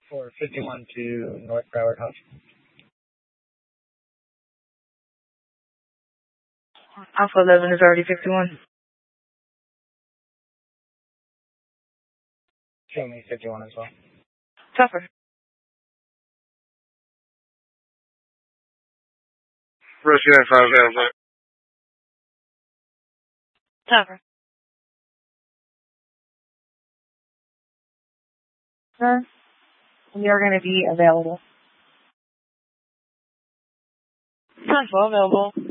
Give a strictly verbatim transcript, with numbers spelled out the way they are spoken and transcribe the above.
four fifty-one to North Broward Hospital. Alpha eleven is already fifty-one. Show me fifty-one as well. Tougher. Rescue nine five available. Tougher. Sir, we are going to be available. ten twelve available.